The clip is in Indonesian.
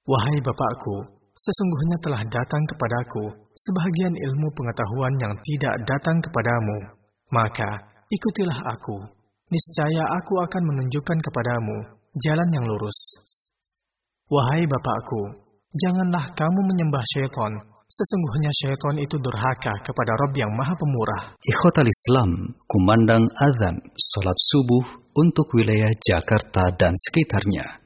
Wahai Bapakku, sesungguhnya telah datang kepadaku sebahagian ilmu pengetahuan yang tidak datang kepadamu. Maka ikutilah aku. Niscaya aku akan menunjukkan kepadamu jalan yang lurus. Wahai Bapakku, janganlah kamu menyembah syaitan. Sesungguhnya syaitan itu durhaka kepada Rabb yang Maha Pemurah. Ikhwatal Islam, kumandang azan salat subuh untuk wilayah Jakarta dan sekitarnya.